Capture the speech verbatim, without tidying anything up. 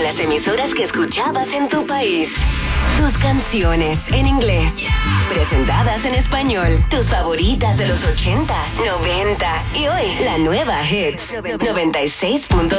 las emisoras que escuchabas en tu país. Tus canciones en inglés, presentadas en español. Tus favoritas de los ochenta, noventa y hoy la nueva Hits noventa y seis punto